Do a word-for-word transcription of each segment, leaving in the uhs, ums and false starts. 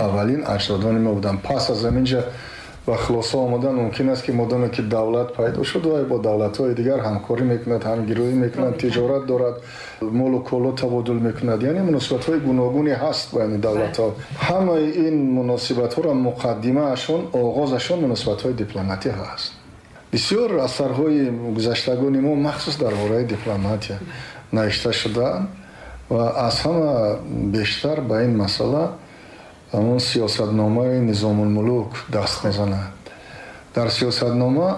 اولین اجدادان ما بودن. پس از اینجا و خلاصه آمدن ممکن است که مدام که دولت پیدا شد و با دولت‌های دیگر همکاری میکند، همگرایی میکند، تجارت دارد، مال و کالا تبادل میکند، یعنی مناسبت‌های گوناگونی هست بین دولت‌ها. همه این مناسبت‌ها را مقدمه اشون آغازشون مناسبت‌های دیپلماتی هست. بسیار اثرهای گذشتگان ما مخصوص درباره دیپلماتیا نوشته شده و از همه بیشتر به این مسئله همون سیاستنامه نظام الملوک دست میزند. در سیاستنامه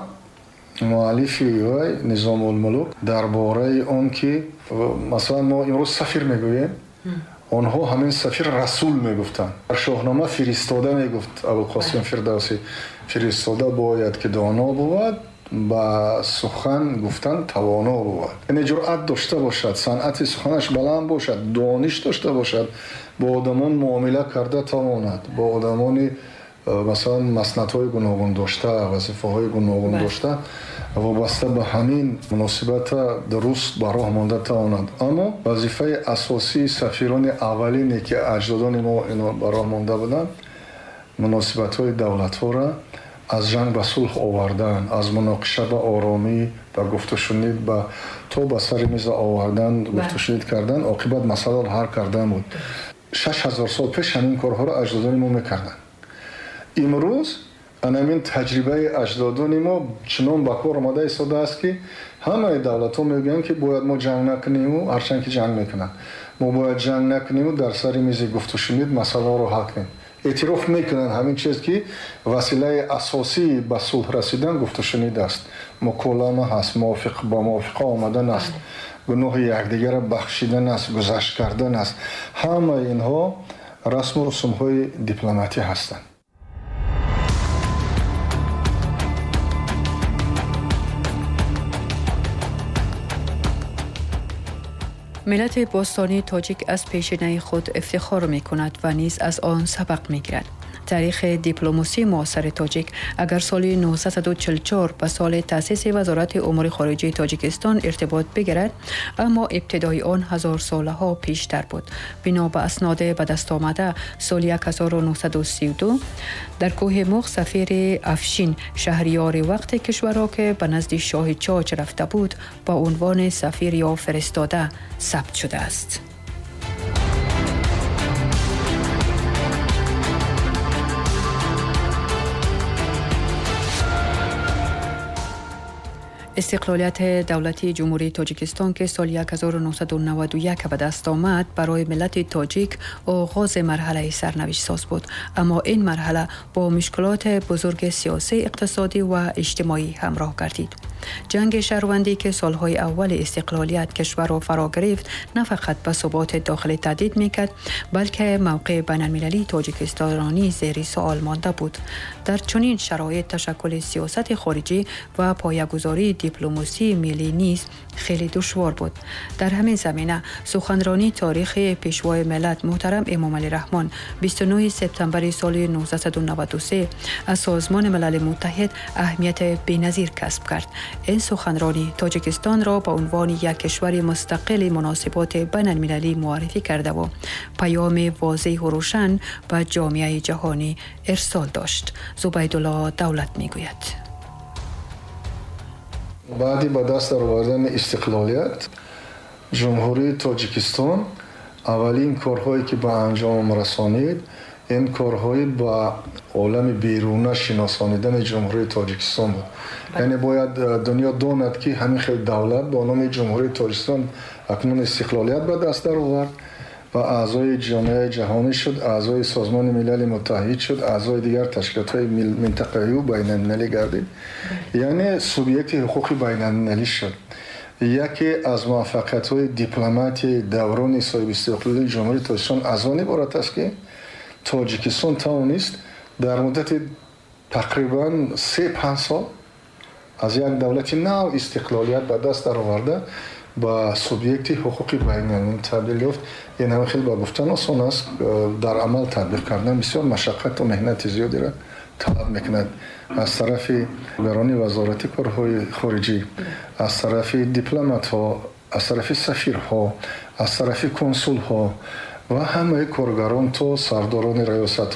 مؤلف وی نظام الملوک درباره آن که مثلا ما امروز سفیر میگوییم، آنها همین سفیر رسول میگفتند. در شاهنامه فرستاده میگفت ابوالقاسم فردوسی، فرستاده باید که دانا بود، با سخن گفتن توانا بود، یعنی جرأت داشته باشد، صنعت سخنش بلند باشد، دانش داشته باشد، با آدمان معامله کرده تواند، با آدمانی مثلا مسندهای گوناگون داشته، وظیفه‌های گوناگون داشته وابسته به همین مناسبت درست به راه مانده تواند. اما وظیفه اساسی سفیران اولینی که اجدادان ما اینا به راه مانده بودند، مناسبت‌های دولت‌ها را از جنگ به صلح آوردن، از مناقشه به آرامی و گفت و شنید به تو به سر میز آوردن، گفت و شنید کردن، عاقبت مسئله را حل کردن بود. شش هزار سال پیش همین کارها را اجدادان ما میکردن. امروز همین تجربه اجدادان ما چنان به کار آمده ایستاده است که همه دولت‌ها میگن که باید ما جنگ نکنیم و هرچند که جنگ میکنن، ما باید جنگ نکنیم و در سر میز گفت و شنید مسئله را حل کنیم. اعتراف میکنن همین چیز که وسیله اساسی به صلح رسیدن گفت و شنید است، مکالمه هست، موافق با موافقه آمدن است، گناه یکدیگر را بخشیدن است، گذشت کردن است. همه اینها رسم و رسوم های دیپلماتی هستند. ملت باستانی تاجیک از پیشینه خود افتخار می کند و نیز از آن سبق می گیرد. تاریخ دیپلماسی معاصر تاجیک اگر سال نهصد و چهل و چهار به سال تأسیس وزارت امور خارجه تاجیکستان ارتباط بگیرد، اما ابتدای آن هزار ساله ها پیشتر بود. بنا به اسناد به دست آمده سال هزار و نهصد و سی و دو در کوه مخ سفیر افشین شهریار وقت کشور را که به نزد شاه چاچ رفته بود با عنوان سفیر یا فرستاده ثبت شده است. استقلالیت دولتی جمهوری تاجیکستان که سال هزار و نهصد و نود و یک به دست آمد برای ملت تاجیک آغاز مرحله سرنوشت ساز بود، اما این مرحله با مشکلات بزرگ سیاسی، اقتصادی و اجتماعی همراه گردید. جنگ شهروندی که سالهای اول استقلالیت کشور را فرا گرفت نه فقط به ثبات داخلی تهدید میکرد، بلکه موقع بین المللی تاجیکستانی زیر سوال مانده بود. در چنین شرایط تشکل سیاست خارجی و پایه‌گذاری دیپلماسی ملی نیز خیلی دشوار بود. در همین زمینه سخنرانی تاریخ پیشوای ملت محترم امام علی رحمان بیست و نه سپتامبر سال نوزده نود و سه از سازمان ملل متحد اهمیت بی‌نظیر کسب کرد. این سخنرانی تاجیکستان را به عنوان یک کشور مستقل مناسبات بین المللی معرفی کرده و پیام واضح و روشن به جامعه جهانی ارسال داشت. زبیدالله دولت میگوید بعدی به دست آوردن استقلالیت جمهوری تاجیکستان اولین کارهایی که به انجام رسانید این کارهایی با عالم بیرونه شناسانیدن جمهوری تاجیکستان بود. یعنی باید دنیا داند که همین خیلی دولت با نام جمهوری تاجیکستان اکنون استقلالیت به دست آورد و اعضای جامعه جهانی شد، اعضای سازمان ملل متحد شد، اعضای دیگر تشکیلات‌های منطقه‌ای و بین‌المللی گردید. یعنی سوبیکت حقوق بین‌المللی شد. یکی از موفقیت‌های دیپلماتی دوران صاحب استقلالی جمهوری تاجیکستان از آن عبارت است که تاجیکستان توانست در مدت تقریباً سه پنج سال از یک دولت نو استقلالیت به دست آورده با سوبیکت حقوق بین‌المللی تبدیل یافت. این هم خیلی با گفتن آسان است، در عمل تطبیق کردن بسیار مشقت و مهنت زیادی را طلب میکند از طرف برانی وزارت کارهای خارجی، از طرف دیپلمات ها، از طرف سفیر ها، از طرف کنسول ها و همه کارگران تا سرداران ریاست